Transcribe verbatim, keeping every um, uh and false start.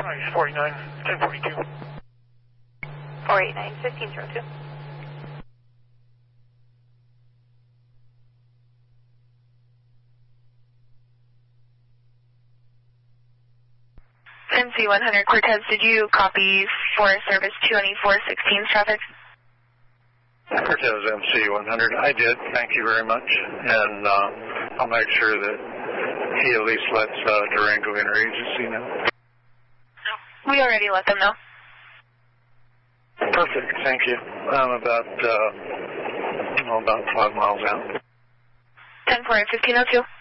Sunrise forty-nine, ten forty-two. four eight nine, fifteen zero two. M C one hundred Cortez, did you copy for service two ninety-four sixteen's traffic? Cortez M C one hundred, I did, thank you very much. And uh, I'll make sure that he at least lets uh, Durango Interagency know. We already let them know. Perfect, thank you. I'm about, uh, oh, about five miles out. ten four, fifteen oh two.